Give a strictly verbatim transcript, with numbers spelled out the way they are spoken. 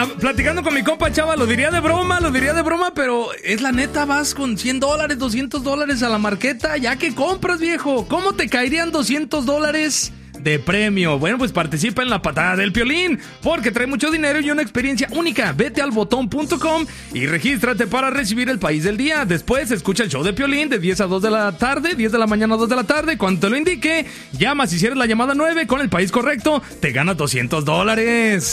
a, platicando con mi compa Chava, lo diría de broma, lo diría de broma, pero es la neta, vas con cien dólares, doscientos dólares a la marqueta, ya que compras, viejo. ¿Cómo te caerían doscientos dólares de premio? Bueno, pues participa en la patada del Piolín, porque trae mucho dinero y una experiencia única. Vete al botón punto com y regístrate para recibir el país del día. Después escucha el show de Piolín de diez a dos de la tarde, diez de la mañana a dos de la tarde. Cuando te lo indique, llamas y si eres la llamada nueve con el país correcto, te ganas doscientos dólares.